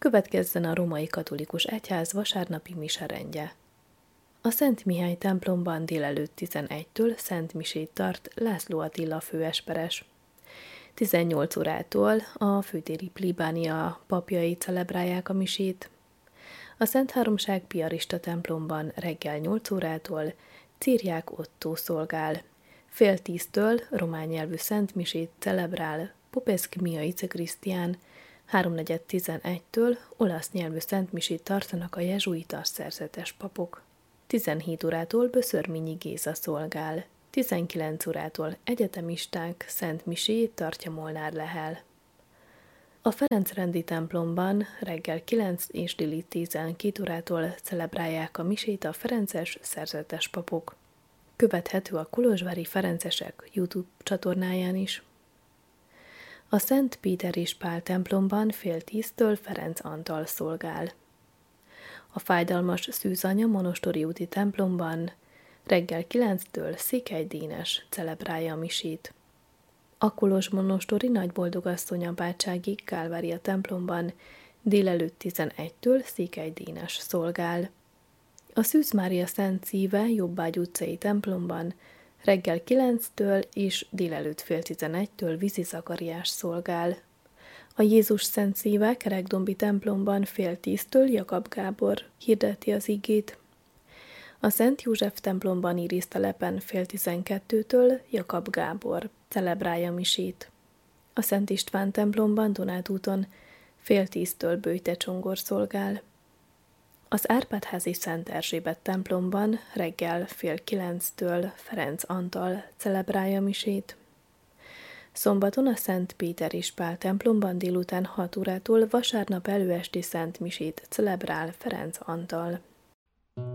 Következzen a Római Katolikus Egyház vasárnapi miserendje. A Szent Mihály templomban délelőtt 11-től Szent Misét tart László Attila főesperes. 18 órától a főtéri plébánia papjai celebrálják a misét. A Szent Háromság piarista templomban reggel 8 órától Ciriák Ottó szolgál. Fél 10-től román nyelvű Szent Misét celebrál Popescu Miaice Krisztián, 3:11-től olasz nyelvű Szent Misét tartanak a jezsuita szerzetes papok. 17 órától Böszörményi Géza szolgál. 19 órától egyetemisták Szent Misét tartja Molnár Lehel. A Ferencrendi templomban reggel 9 és déli 12 órától celebrálják a misét a ferences szerzetes papok. Követhető a kolozsvári ferencesek YouTube csatornáján is. A Szent Péter és Pál templomban fél 10-től Ferenc Antal szolgál. A Fájdalmas Szűzanya monostori úti templomban reggel 9-től Székely Dénes celebrálja a misét. A kolozsmonostori Nagyboldogasszony apátsági Kálvária templomban délelőtt 11-től Székely Dénes szolgál. A Szűz Mária Szent Szíve Jobbágy utcai templomban reggel 9-től és délelőtt fél 11-től Vizi Zakariás szolgál. A Jézus Szent Szíve Kerekdombi templomban fél 10-től Jakab Gábor hirdeti az igét. A Szent József templomban Írisztelepen fél 12-től Jakab Gábor celebrálja misét. A Szent István templomban Donátúton fél 10-től Böjte Csongor szolgál. Az Árpád-házi Szent Erzsébet templomban reggel fél 9-től Ferenc Antal celebrálja misét. Szombaton a Szent Péter és Pál templomban délután 6 órától vasárnap előesti Szent Misét celebrál Ferenc Antal.